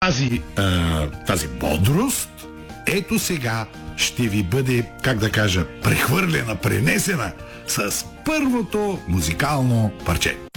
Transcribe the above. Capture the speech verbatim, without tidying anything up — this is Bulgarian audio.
тази, а, тази бодрост, ето сега ще ви бъде, как да кажа, прехвърлена, пренесена с първото музикално парче.